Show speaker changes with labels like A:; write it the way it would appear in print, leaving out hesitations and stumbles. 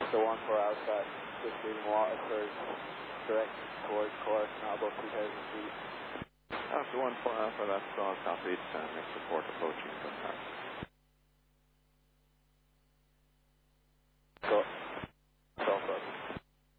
A: The 1 for Alpha, just leaving water for direct towards course, now about 2,000 feet.
B: After 1 for Alpha, that's all copied, next report approaching from